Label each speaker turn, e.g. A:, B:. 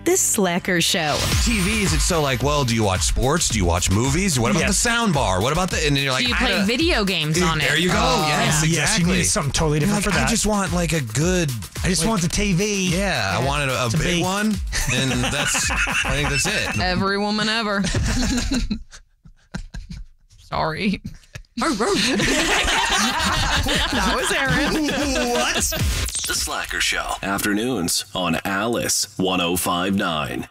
A: The Slacker Show.
B: TVs, it's so like, well, do you watch sports? Do you watch movies? What about the sound bar? What about the... And you're like,
C: Do you play video games on it?
B: There you go. Yes, exactly.
D: Yes, you need something totally different for that.
B: I just want like a good...
D: I just want the TV.
B: Yeah, I wanted a big one, and that's... I think that's it.
C: Every woman ever. Sorry.
A: That was Aaron.
D: What?
E: The Slacker Show. Afternoons on Alice 105.9.